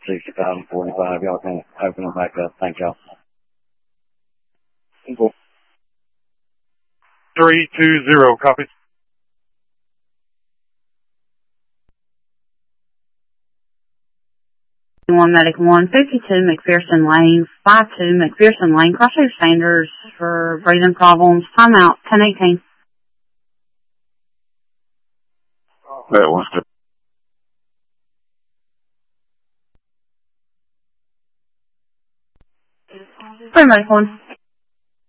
60,045. Y'all can open them back up. Thank y'all. 320, copy. One Medic 152 McPherson Lane, 52 McPherson Lane, Crosshair Sanders for breathing problems. Timeout, 10:18. That was the Medic 1.